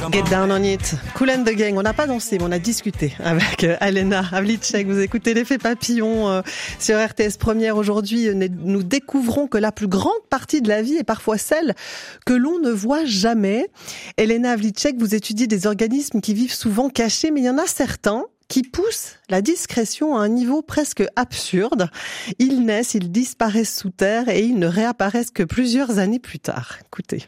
Get Down on It, Kool and the Gang. On n'a pas dansé, mais on a discuté avec Elena Havlicek. Vous écoutez l'effet papillon sur RTS Première. Aujourd'hui, nous découvrons que la plus grande partie de la vie est parfois celle que l'on ne voit jamais. Elena Havlicek, vous étudiez des organismes qui vivent souvent cachés, mais il y en a certains qui poussent la discrétion à un niveau presque absurde. Ils naissent, ils disparaissent sous terre et ils ne réapparaissent que plusieurs années plus tard. Écoutez.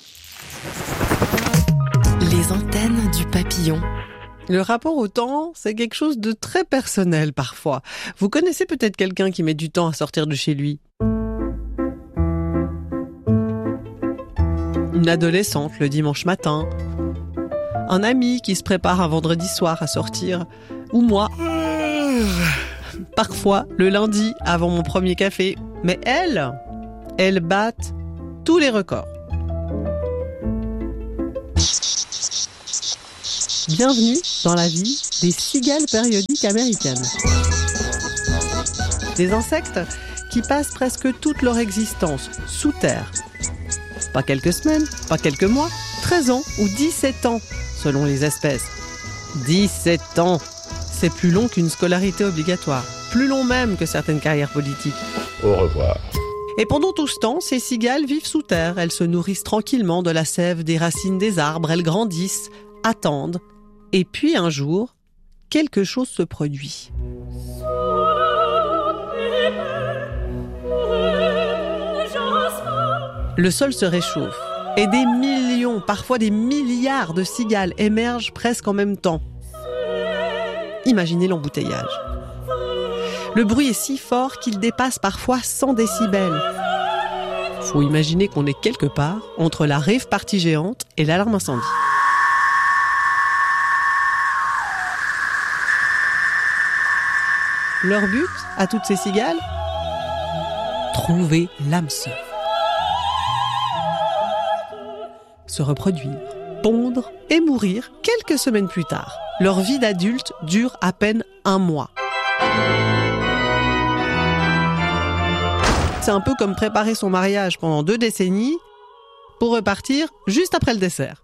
Les antennes du papillon. Le rapport au temps, c'est quelque chose de très personnel parfois. Vous connaissez peut-être quelqu'un qui met du temps à sortir de chez lui. Une adolescente le dimanche matin. Un ami qui se prépare un vendredi soir à sortir. Ou moi. Parfois, le lundi, avant mon premier café. Mais elles battent tous les records. Bienvenue dans la vie des cigales périodiques américaines. Des insectes qui passent presque toute leur existence sous terre. Pas quelques semaines, pas quelques mois, 13 ans ou 17 ans, selon les espèces. 17 ans, c'est plus long qu'une scolarité obligatoire, plus long même que certaines carrières politiques. Au revoir. Et pendant tout ce temps, ces cigales vivent sous terre. Elles se nourrissent tranquillement de la sève des racines des arbres. Elles grandissent, attendent. Et puis un jour, quelque chose se produit. Le sol se réchauffe. Et des millions, parfois des milliards de cigales émergent presque en même temps. Imaginez l'embouteillage. Le bruit est si fort qu'il dépasse parfois 100 décibels. Faut imaginer qu'on est quelque part entre la rave party géante et l'alarme incendie. Leur but, à toutes ces cigales, trouver l'âme sœur. Se reproduire, pondre et mourir quelques semaines plus tard. Leur vie d'adulte dure à peine 1 mois. C'est un peu comme préparer son mariage pendant 2 décennies pour repartir juste après le dessert.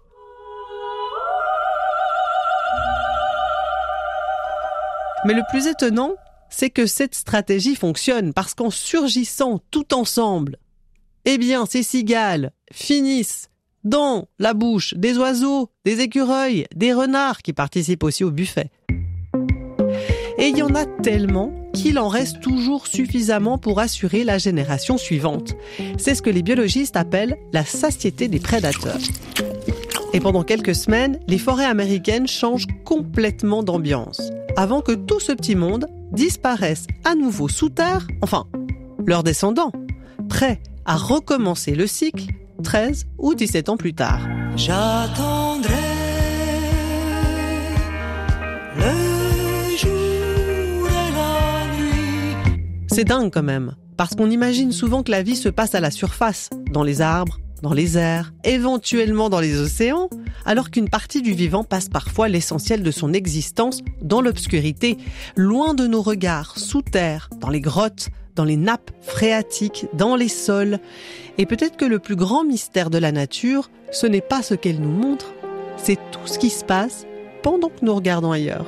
Mais le plus étonnant, c'est que cette stratégie fonctionne parce qu'en surgissant tout ensemble, eh bien, ces cigales finissent dans la bouche des oiseaux, des écureuils, des renards qui participent aussi au buffet. Et il y en a tellement qu'il en reste toujours suffisamment pour assurer la génération suivante. C'est ce que les biologistes appellent la satiété des prédateurs. Et pendant quelques semaines, les forêts américaines changent complètement d'ambiance, avant que tout ce petit monde disparaisse à nouveau sous terre, enfin, leurs descendants, prêts à recommencer le cycle 13 ou 17 ans plus tard. J'attendrai le jour et la nuit. C'est dingue quand même, parce qu'on imagine souvent que la vie se passe à la surface, dans les arbres, dans les airs, éventuellement dans les océans, alors qu'une partie du vivant passe parfois l'essentiel de son existence dans l'obscurité, loin de nos regards, sous terre, dans les grottes, dans les nappes phréatiques, dans les sols. Et peut-être que le plus grand mystère de la nature, ce n'est pas ce qu'elle nous montre, c'est tout ce qui se passe pendant que nous regardons ailleurs.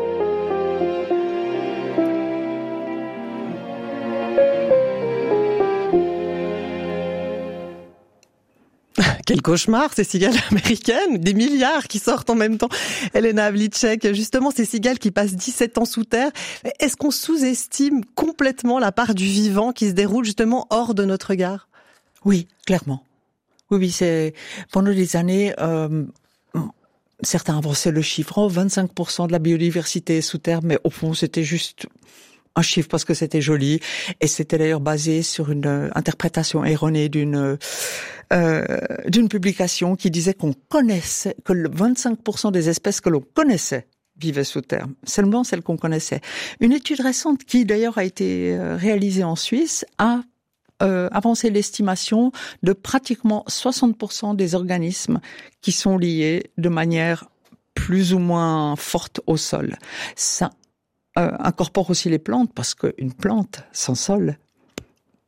Quel cauchemar, ces cigales américaines, des milliards qui sortent en même temps. Elena Havlicek, justement, ces cigales qui passent 17 ans sous terre, est-ce qu'on sous-estime complètement la part du vivant qui se déroule justement hors de notre regard ? Oui, clairement. Oui, c'est pendant des années, certains avançaient le chiffre, 25% de la biodiversité est sous terre, mais au fond, c'était juste un chiffre parce que c'était joli, et c'était d'ailleurs basé sur une interprétation erronée d'une publication qui disait qu'on connaissait, que le 25% des espèces que l'on connaissait vivaient sous terre, seulement celles qu'on connaissait. Une étude récente qui d'ailleurs a été réalisée en Suisse a avancé l'estimation de pratiquement 60% des organismes qui sont liés de manière plus ou moins forte au sol. Ça incorpore aussi les plantes, parce qu'une plante sans sol,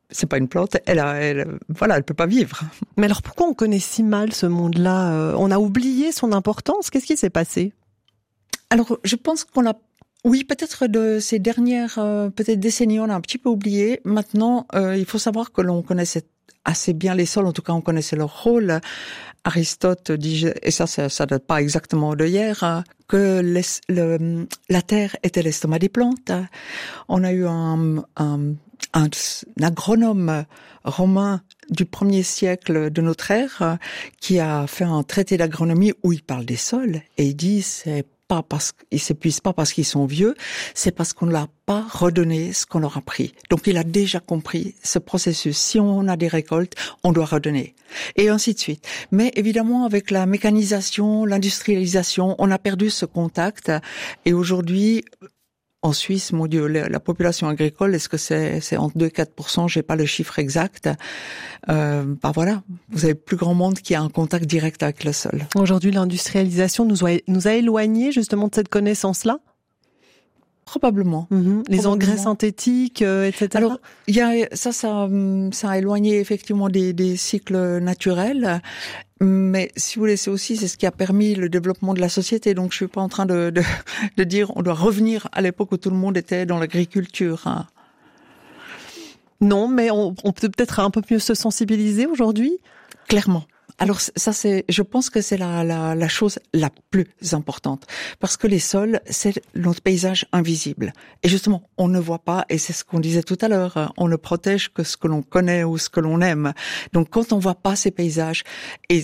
c'est pas une plante, elle peut pas vivre. Mais alors pourquoi on connaît si mal ce monde-là? On a oublié son importance? Qu'est-ce qui s'est passé? Alors, je pense oui, peut-être de ces dernières peut-être décennies, on a un petit peu oublié. Maintenant, il faut savoir que l'on connaissait assez bien les sols, en tout cas on connaissait leur rôle. Aristote dit, et ça date pas exactement de hier, que la terre était l'estomac des plantes. On a eu un agronome romain du 1er siècle de notre ère qui a fait un traité d'agronomie où il parle des sols et il dit c'est pas parce qu'ils s'épuisent pas parce qu'ils sont vieux, c'est parce qu'on ne leur a pas redonné ce qu'on leur a pris. Donc il a déjà compris ce processus. Si on a des récoltes, on doit redonner. Et ainsi de suite. Mais évidemment, avec la mécanisation, l'industrialisation, on a perdu ce contact. Et aujourd'hui, en Suisse, mon Dieu, la population agricole, est-ce que c'est entre 2 et 4%? J'ai pas le chiffre exact. Voilà, vous avez plus grand monde qui a un contact direct avec le sol. Aujourd'hui, l'industrialisation nous a éloignés justement de cette connaissance-là? Probablement. Les engrais synthétiques, etc. Alors, ça a éloigné effectivement des cycles naturels. Mais si vous voulez, c'est ce qui a permis le développement de la société. Donc, je suis pas en train de dire on doit revenir à l'époque où tout le monde était dans l'agriculture. Hein. Non, mais on peut peut-être un peu mieux se sensibiliser aujourd'hui. Clairement. Alors ça je pense que c'est la chose la plus importante parce que les sols c'est notre paysage invisible et justement on ne voit pas et c'est ce qu'on disait tout à l'heure, on ne protège que ce que l'on connaît ou ce que l'on aime. Donc quand on voit pas ces paysages et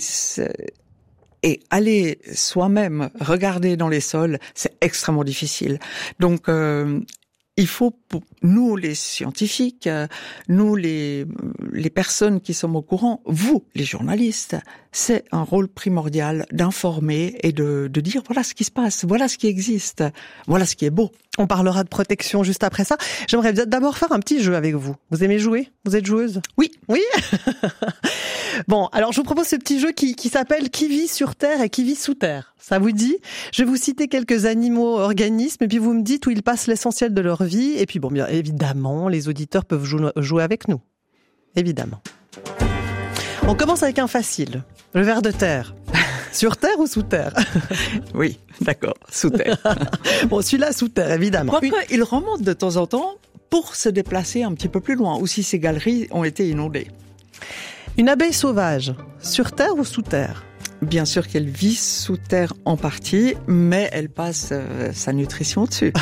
aller soi-même regarder dans les sols, c'est extrêmement difficile. Donc il faut, pour nous les scientifiques, nous les personnes qui sommes au courant, vous les journalistes, c'est un rôle primordial d'informer et de dire voilà ce qui se passe, voilà ce qui existe, voilà ce qui est beau. On parlera de protection juste après ça. J'aimerais d'abord faire un petit jeu avec vous. Vous aimez jouer? Vous êtes joueuse? Oui. Oui. Bon, alors je vous propose ce petit jeu qui s'appelle Qui vit sur Terre et qui vit sous terre. Ça vous dit? Je vais vous citer quelques animaux, organismes, et puis vous me dites où ils passent l'essentiel de leur vie. Et puis bon, bien évidemment, les auditeurs peuvent jouer avec nous. Évidemment. On commence avec un facile. Le ver de terre. Sur terre ou sous terre? Oui, d'accord, sous terre. Bon, celui-là sous terre, évidemment. Quoique, il remonte de temps en temps pour se déplacer un petit peu plus loin, ou si ces galeries ont été inondées. Une abeille sauvage, sur terre ou sous terre? Bien sûr qu'elle vit sous terre en partie, mais elle passe sa nutrition dessus.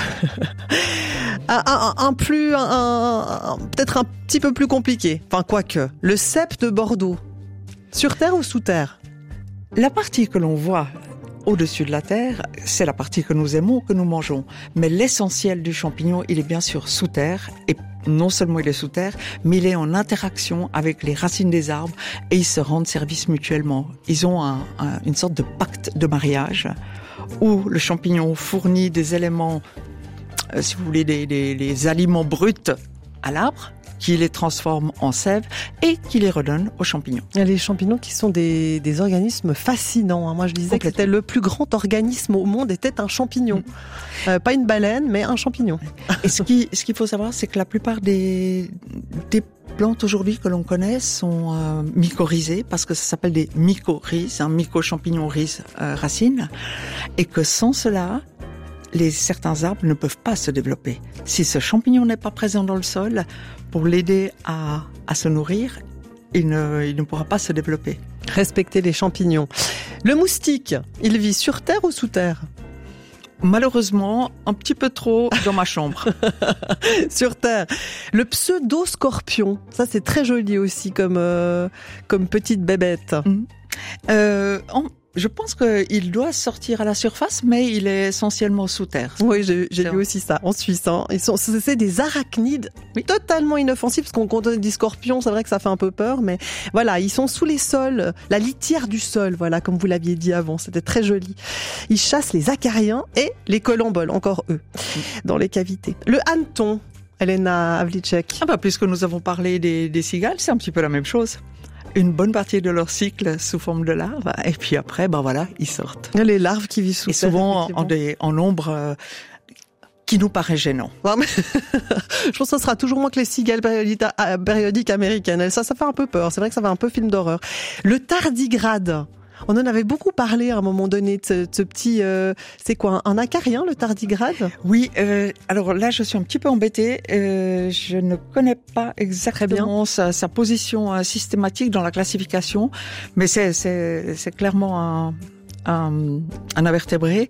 Peut-être un petit peu plus compliqué. Enfin, quoique. Le cèpe de Bordeaux, sur terre ou sous terre? La partie que l'on voit au-dessus de la terre, c'est la partie que nous aimons, que nous mangeons. Mais l'essentiel du champignon, il est bien sûr sous terre. Et non seulement il est sous terre, mais il est en interaction avec les racines des arbres et ils se rendent service mutuellement. Ils ont une sorte de pacte de mariage où le champignon fournit des éléments, si vous voulez, des aliments bruts à l'arbre, qui les transforme en sève et qui les redonne aux champignons. Les champignons qui sont des organismes fascinants. Hein. Moi, je disais que c'était le plus grand organisme au monde était un champignon. Pas une baleine, mais un champignon. Et ce qu'il faut savoir, c'est que la plupart des plantes aujourd'hui que l'on connaît sont mycorhizées parce que ça s'appelle des mycorhizes, un myco-champignon rhizes racines, et que sans cela, certains arbres ne peuvent pas se développer. Si ce champignon n'est pas présent dans le sol, pour l'aider à se nourrir, il ne pourra pas se développer. Respecter les champignons. Le moustique, il vit sur terre ou sous terre? Malheureusement, un petit peu trop dans ma chambre. Sur terre. Le pseudo-scorpion, ça c'est très joli aussi comme petite bébête. Je pense qu'il doit sortir à la surface, mais il est essentiellement sous terre. Oui, j'ai lu aussi ça en Suisse. Hein. C'est des arachnides totalement inoffensifs, parce qu'on quand on dit scorpion, c'est vrai que ça fait un peu peur, mais voilà, ils sont sous les sols, la litière du sol, voilà, comme vous l'aviez dit avant, c'était très joli. Ils chassent les acariens et les colomboles, encore eux, dans les cavités. Le hanneton, Elena Havlicek. Puisque nous avons parlé des cigales, c'est un petit peu la même chose. Une bonne partie de leur cycle sous forme de larves, et puis après, ils sortent. Les larves qui vivent sous terre. Et souvent en nombre qui nous paraît gênant. Non, mais je pense que ça sera toujours moins que les cigales périodiques américaines. Ça fait un peu peur. C'est vrai que ça fait un peu film d'horreur. Le tardigrade. On en avait beaucoup parlé à un moment donné de ce petit, c'est quoi, un acarien, le tardigrade? Oui, alors là, je suis un petit peu embêtée. Je ne connais pas exactement sa position systématique dans la classification, mais c'est clairement un invertébré.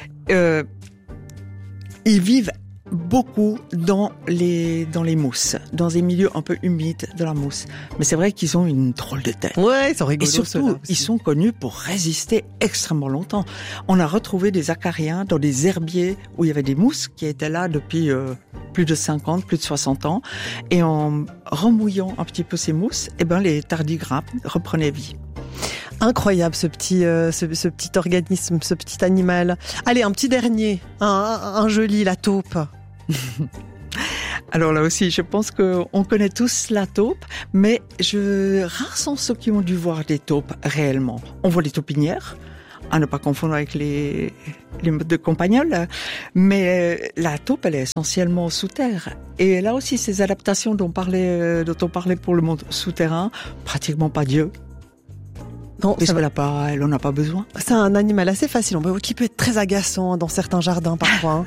Ils vivent beaucoup dans les mousses, dans des milieux un peu humides de la mousse. Mais c'est vrai qu'ils ont une drôle de tête. Ouais, ils sont rigolos. Et surtout, ils sont connus pour résister extrêmement longtemps. On a retrouvé des acariens dans des herbiers où il y avait des mousses qui étaient là depuis plus de 50, plus de 60 ans. Et en remouillant un petit peu ces mousses, les tardigrades reprenaient vie. Incroyable ce petit organisme, ce petit animal. Allez, un petit dernier, un joli, la taupe. Alors là aussi, je pense qu'on connaît tous la taupe, mais rares sont ceux qui ont dû voir des taupes réellement. On voit les taupinières, à ne pas confondre avec les modes de campagnol, mais la taupe, elle est essentiellement sous terre. Et là aussi, ces adaptations dont on parlait pour le monde souterrain, pratiquement pas Dieu. Non, elle en a pas besoin. C'est un animal assez facile, qui peut être très agaçant dans certains jardins parfois.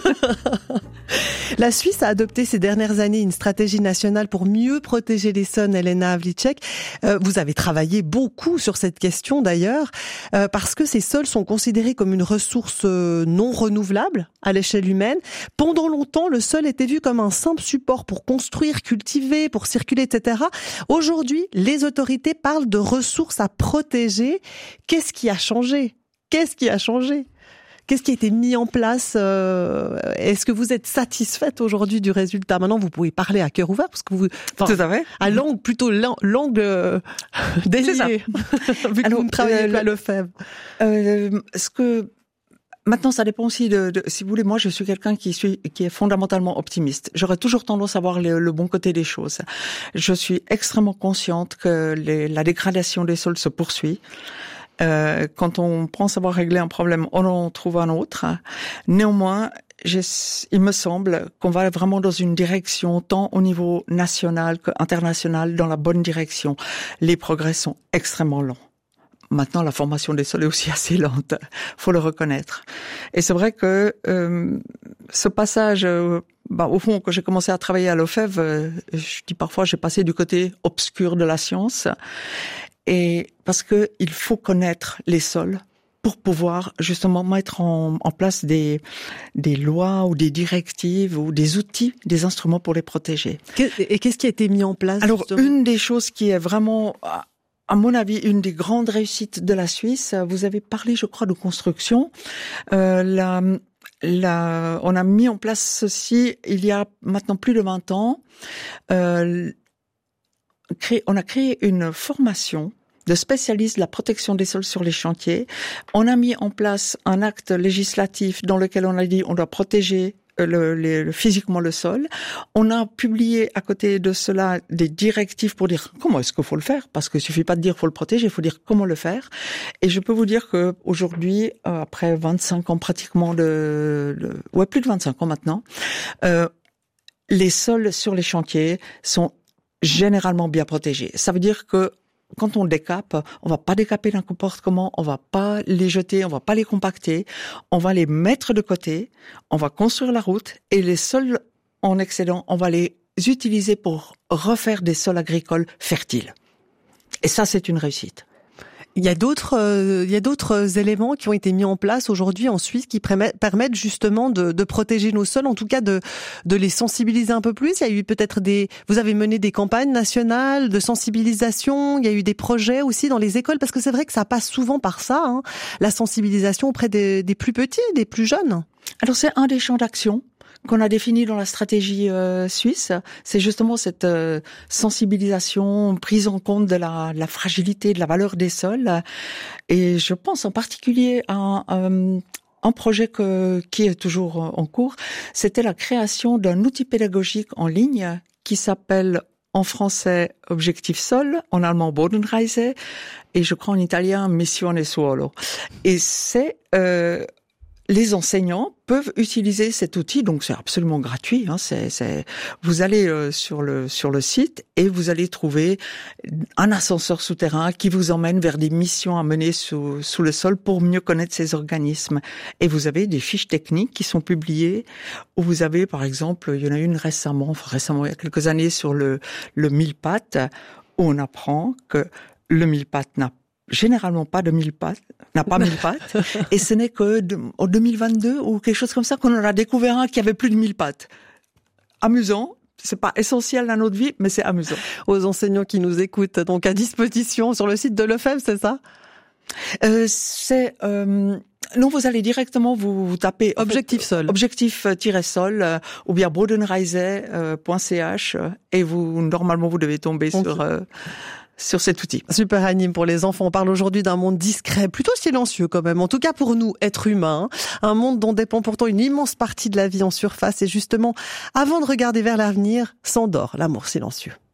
La Suisse a adopté ces dernières années une stratégie nationale pour mieux protéger les sols, Elena Havlicek. Vous avez travaillé beaucoup sur cette question d'ailleurs, parce que ces sols sont considérés comme une ressource non renouvelable à l'échelle humaine. Pendant longtemps, le sol était vu comme un simple support pour construire, cultiver, pour circuler, etc. Aujourd'hui, les autorités parlent de ressources à protéger. Qu'est-ce qui a changé ? Qu'est-ce qui a été mis en place? Est-ce que vous êtes satisfaite aujourd'hui du résultat? Maintenant, vous pouvez parler à cœur ouvert parce que tout à fait. À langue déliée. Vu que vous ne travaillez pas à Lefebvre. Maintenant, ça dépend aussi si vous voulez, moi, je suis quelqu'un qui est fondamentalement optimiste. J'aurais toujours tendance à voir le bon côté des choses. Je suis extrêmement consciente que la dégradation des sols se poursuit. Quand on pense avoir réglé un problème, on en trouve un autre. Néanmoins, il me semble qu'on va vraiment dans une direction, tant au niveau national qu'international, dans la bonne direction. Les progrès sont extrêmement lents. Maintenant, la formation des sols est aussi assez lente, faut le reconnaître. Et c'est vrai que ce passage, au fond, quand j'ai commencé à travailler à Lefebvre, je dis parfois, j'ai passé du côté obscur de la science. Et parce que il faut connaître les sols pour pouvoir justement mettre en place des lois ou des directives ou des outils, des instruments pour les protéger. Et qu'est-ce qui a été mis en place? Alors, justement, une des choses qui est vraiment, à mon avis, une des grandes réussites de la Suisse, vous avez parlé, je crois, de construction. On a mis en place ceci il y a maintenant plus de 20 ans. On a créé une formation de spécialistes de la protection des sols sur les chantiers. On a mis en place un acte législatif dans lequel on a dit on doit protéger physiquement le sol. On a publié à côté de cela des directives pour dire comment est-ce qu'il faut le faire, parce qu'il suffit pas de dire faut le protéger, il faut dire comment le faire. Et je peux vous dire que aujourd'hui, après 25 ans pratiquement plus de 25 ans maintenant, les sols sur les chantiers sont généralement bien protégés. Ça veut dire que quand on décape, on va pas décaper n'importe comment, on va pas les jeter, on va pas les compacter, on va les mettre de côté, on va construire la route et les sols en excédent, on va les utiliser pour refaire des sols agricoles fertiles. Et ça, c'est une réussite. Il y a d'autres éléments qui ont été mis en place aujourd'hui en Suisse qui permettent justement de protéger nos sols, en tout cas de les sensibiliser un peu plus. Il y a eu peut-être vous avez mené des campagnes nationales de sensibilisation. Il y a eu des projets aussi dans les écoles, parce que c'est vrai que ça passe souvent par ça, hein, la sensibilisation auprès des plus petits, des plus jeunes. Alors c'est un des champs d'action qu'on a défini dans la stratégie suisse, c'est justement cette sensibilisation, prise en compte de la fragilité, de la valeur des sols. Et je pense en particulier à un projet qui est toujours en cours. C'était la création d'un outil pédagogique en ligne qui s'appelle en français Objectif Sol, en allemand Bodenreise, et je crois en italien Missione Suolo. Et c'est les enseignants peuvent utiliser cet outil, donc c'est absolument gratuit. Vous allez sur le site et vous allez trouver un ascenseur souterrain qui vous emmène vers des missions à mener sous le sol pour mieux connaître ces organismes. Et vous avez des fiches techniques qui sont publiées où vous avez, par exemple, il y en a une récemment, il y a quelques années, sur le mille-pattes, où on apprend que le mille-pattes n'a pas 1000 pattes, et ce n'est que en 2022 ou quelque chose comme ça qu'on en a découvert un qui avait plus de 1000 pattes. Amusant. C'est pas essentiel dans notre vie, mais c'est amusant. Aux enseignants qui nous écoutent, donc à disposition sur le site de l'EFEM, c'est ça? Non, vous allez directement vous tapez Objectif-sol ou bien bodenreise.ch et normalement vous devez tomber sur cet outil. Super Anime pour les enfants. On parle aujourd'hui d'un monde discret, plutôt silencieux quand même. En tout cas pour nous, êtres humains. Un monde dont dépend pourtant une immense partie de la vie en surface. Et justement, avant de regarder vers l'avenir, s'endort l'amour silencieux.